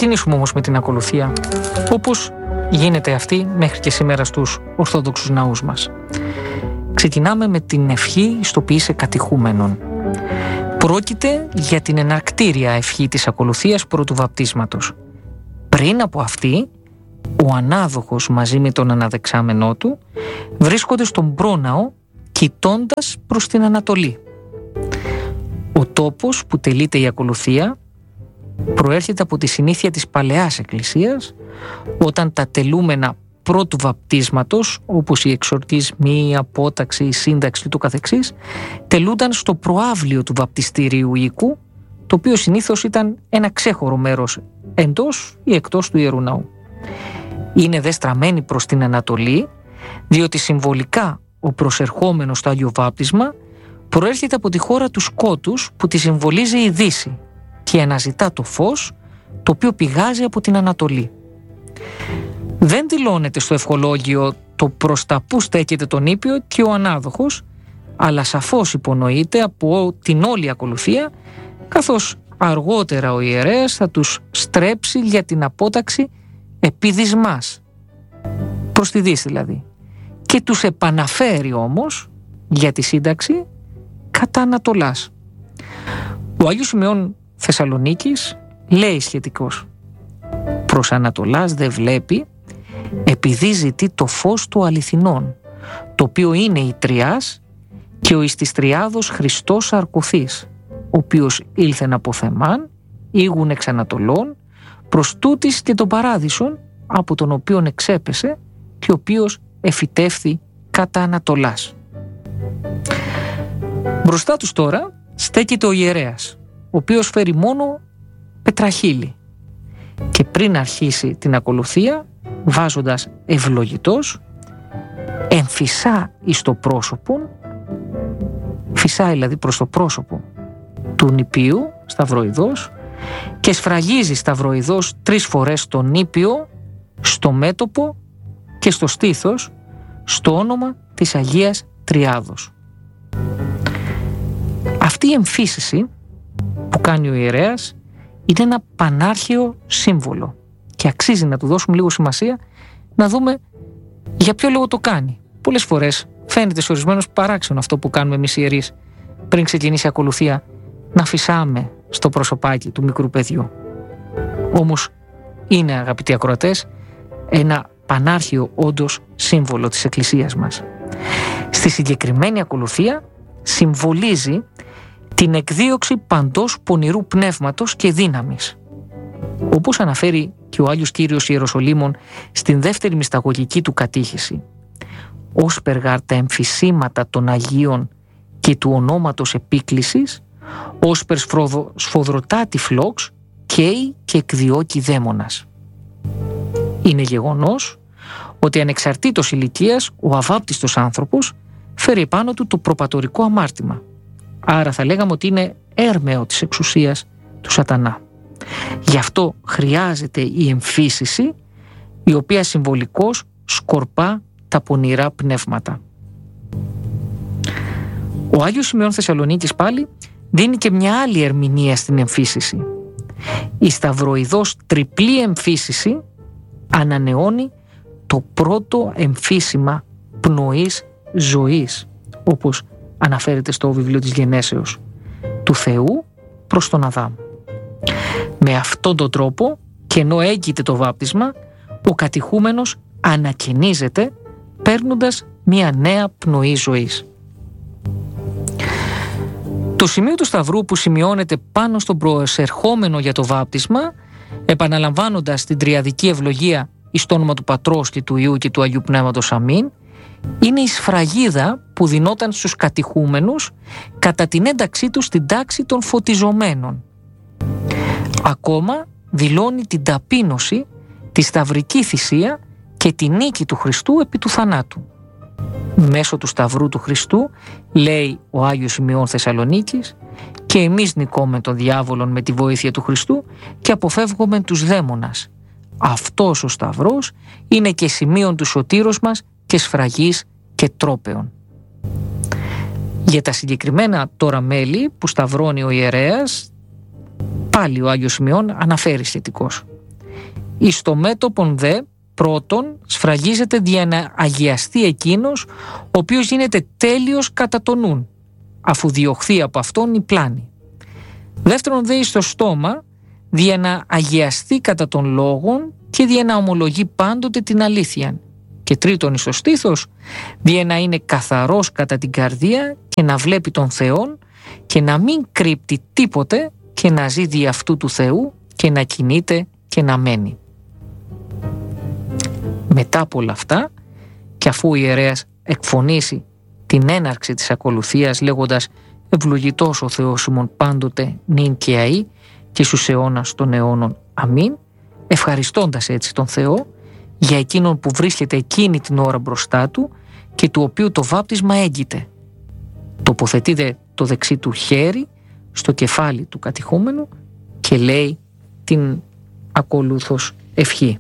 ξεκινήσουμε όμως με την ακολουθία, όπως γίνεται αυτή μέχρι και σήμερα στους Ορθόδοξους ναούς μας. Ξεκινάμε με την ευχή στο ποιήσε κατηχούμενον. Πρόκειται για την εναρκτήρια ευχή της ακολουθίας πρώτου βαπτίσματος. Πριν από αυτή, ο ανάδοχος μαζί με τον αναδεξάμενό του βρίσκονται στον πρόναο κοιτώντας προς την Ανατολή. Ο τόπος που τελείται η ακολουθία προέρχεται από τη συνήθεια της Παλαιάς Εκκλησίας, όταν τα τελούμενα πρώτου βαπτίσματος, όπως η εξορτισμή, η απόταξη, η σύνταξη και το καθεξής, τελούνταν στο προαύλιο του βαπτιστηρίου οίκου, το οποίο συνήθως ήταν ένα ξέχωρο μέρος εντός ή εκτός του Ιερού Ναού. Είναι δε στραμμένη προς την Ανατολή, διότι συμβολικά ο προσερχόμενος στο Άγιο Βάπτισμα προέρχεται από τη χώρα του σκότους που τη συμβολίζει η Δύση και αναζητά το φως, το οποίο πηγάζει από την Ανατολή. Δεν δηλώνεται στο ευχολόγιο το προς τα που στέκεται το νήπιο και ο ανάδοχος, αλλά σαφώς υπονοείται από την όλη ακολουθία, καθώς αργότερα ο ιερέας θα τους στρέψει για την απόταξη επί δυσμάς, προς τη Δύση δηλαδή, και τους επαναφέρει όμως για τη σύνταξη κατά Ανατολάς. Ο Άγιος Σημεών Θεσσαλονίκης λέει σχετικώς: προς Ανατολάς δε βλέπει, επειδή ζητεί το φως του αληθινών, το οποίο είναι η Τριάς και ο εις της Τριάδος Χριστός Αρκωθής, ο οποίος ήλθεν από Θεμάν, ήγουν εξ Ανατολών, προς τούτης και τον Παράδεισον, από τον οποίον εξέπεσε και ο οποίος εφυτεύθη κατά Ανατολάς. Μπροστά τους τώρα στέκεται ο ιερέας, ο οποίος φέρει μόνο πετραχύλι, και πριν αρχίσει την ακολουθία, βάζοντας ευλογητός, εμφυσά εις το πρόσωπον, φυσάει δηλαδή προς το πρόσωπο του νηπίου σταυροειδός, και σφραγίζει σταυροειδός 3 φορές το νήπιο, στο μέτωπο και στο στήθος, στο όνομα της Αγίας Τριάδος. Αυτή η εμφύσιση που κάνει ο ιερέας είναι ένα πανάρχαιο σύμβολο και αξίζει να του δώσουμε λίγο σημασία, να δούμε για ποιο λόγο το κάνει. Πολλές φορές φαίνεται σε ορισμένους παράξενο αυτό που κάνουμε εμείς ιερείς πριν ξεκινήσει η ακολουθία, να φυσάμε στο προσωπάκι του μικρού παιδιού. Όμως είναι, αγαπητοί ακροατές, ένα πανάρχαιο όντως σύμβολο της Εκκλησίας μας. Στη συγκεκριμένη ακολουθία συμβολίζει την εκδίωξη παντός πονηρού πνεύματος και δύναμης. Όπως αναφέρει και ο Άγιος Κύριος Ιεροσολύμων στην δεύτερη μυσταγωγική του κατήχηση: «Όσπεργαρ τα εμφυσίματα των Αγίων και του ονόματος επίκλησης, όσπερ σφοδρωτά τη φλόξ, καίει και εκδιώκει δαίμονας». Είναι γεγονός ότι ανεξαρτήτως ηλικίας ο αβάπτιστος άνθρωπος φέρει επάνω του το προπατορικό αμάρτημα. Άρα θα λέγαμε ότι είναι έρμεο της εξουσίας του σατανά. Γι' αυτό χρειάζεται η εμφύσιση, η οποία συμβολικώς σκορπά τα πονηρά πνεύματα. Ο Άγιος Σημεών Θεσσαλονίκης πάλι δίνει και μια άλλη ερμηνεία στην εμφύσιση. Η σταυροειδός τριπλή εμφύσιση ανανεώνει το πρώτο εμφύσιμα πνοής ζωής, όπως αναφέρεται στο βιβλίο της Γενέσεως, του Θεού προς τον Αδάμ. Με αυτόν τον τρόπο, και ενώ έγκυται το βάπτισμα, ο κατηχούμενος ανακαινίζεται παίρνοντας μια νέα πνοή ζωής. Το σημείο του σταυρού που σημειώνεται πάνω στον προσερχόμενο για το βάπτισμα, επαναλαμβάνοντας την τριαδική ευλογία εις το όνομα του Πατρός και του Υιού και του Αγίου Πνεύματος Αμήν, είναι η σφραγίδα που δινόταν στους κατηχούμενους κατά την ένταξή τους στην τάξη των φωτιζομένων. Ακόμα δηλώνει την ταπείνωση, τη σταυρική θυσία και τη νίκη του Χριστού επί του θανάτου. Μέσω του σταυρού του Χριστού, λέει ο Άγιος Σημεών Θεσσαλονίκης, και εμείς νικούμε τον διάβολον με τη βοήθεια του Χριστού και αποφεύγουμε τους δαίμονας. Αυτός ο σταυρός είναι και σημείον του σωτήρος μας και σφραγής και τρόπεων. Για τα συγκεκριμένα τώρα μέλη που σταυρώνει ο ιερέας, πάλι ο Άγιος Σημεών αναφέρει σχετικώς: εις το μέτωπον δε πρώτον σφραγίζεται δια να αγιαστεί εκείνος ο οποίος γίνεται τέλειος κατά το νουν, αφού διωχθεί από αυτόν η πλάνη. Δεύτερον δε εις το στόμα δια να αγιαστεί κατά των λόγων και δια να ομολογεί πάντοτε την αλήθεια. Και τρίτον εις το στήθος δια να είναι καθαρός κατά την καρδία και να βλέπει τον Θεόν και να μην κρύπτει τίποτε και να ζει δι' αυτού του Θεού και να κινείται και να μένει. Μετά από όλα αυτά, και αφού ο ιερέας εκφωνήσει την έναρξη της ακολουθίας λέγοντας «Ευλογητός ο Θεός ημών πάντοτε νυν και αεί και στους αιώνας των αιώνων αμήν», ευχαριστώντας έτσι τον Θεό για εκείνον που βρίσκεται εκείνη την ώρα μπροστά του και του οποίου το βάπτισμα έγκυται. Τοποθετείται το δεξί του χέρι στο κεφάλι του κατηχούμενου και λέει την ακολούθως ευχή.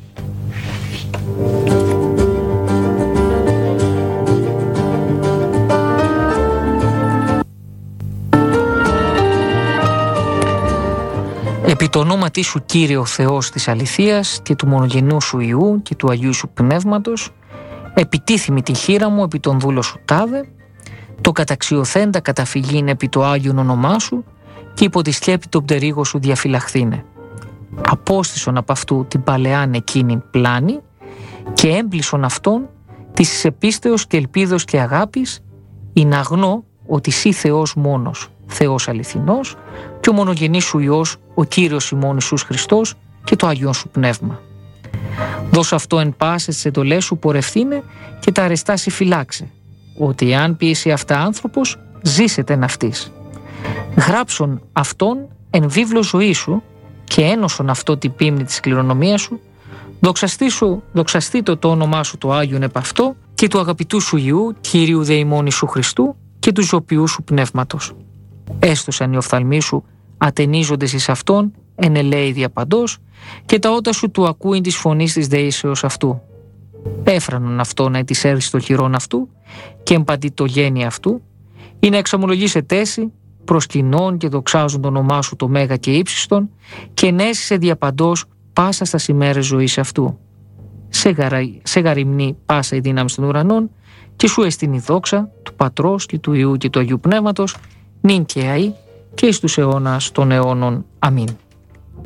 Επί το ονόματί σου Κύριε ο Θεός της αληθείας και του μονογενού σου Υιού και του Αγίου σου Πνεύματος, επιτίθημη την χείρα μου επί τον δούλο σου τάδε, το καταξιωθέντα καταφυγήν επί το Άγιον όνομά σου και υπό τη σκέπη το πτερίγο σου διαφυλαχθήνε. Απόστησον από αυτού την παλαιάν εκείνη πλάνη και έμπλησον αυτόν της επίστεως και ελπίδος και αγάπης, ή να γνώ ότι εσύ Θεός μόνος, Θεός αληθινός και ο μονογενής σου Υιός, ο Κύριος ημών Ιησούς Χριστός και το Άγιον σου Πνεύμα. Δώσ' αυτό εν πάσες τις εντολές σου πορευθύνε και τα αρεστά σοι φυλάξε, ότι εάν ποιήσει αυτά άνθρωπος, ζήσετε εν αυτής. Γράψον αυτόν εν βίβλο ζωή σου και ένωσον αυτό την πίμνη της κληρονομίας σου, δοξαστήτω το όνομά σου το Άγιον επ' αυτό και του αγαπητού σου Υιού, Κυρίου δε ημών Ιησού Χριστού και του ζωπιού σου Πνεύματος. Έστωσαν οι οφθαλμοί σου ατενίζοντες εις αυτόν εν ελέη διαπαντός και τα ότα σου του ακούειν της φωνής της δεήσεως αυτού. Έφρανον αυτό να ετισέρθει στο χειρόν αυτού και εμπαντή το γένει αυτού, ή να εξομολογήσει τέση προσκυνών και δοξάζουν το όνομά σου το μέγα και ύψιστον και ενέσισε διαπαντός πάσα στα ημέρες ζωής αυτού. Σε γαριμνή πάσα η δύναμη των ουρανών και σου εστιν η δόξα του Πατρός και του Υιού και του Αγίου Πνεύματος νυν και αεί και εις τους αιώνας των αιώνων. Αμήν.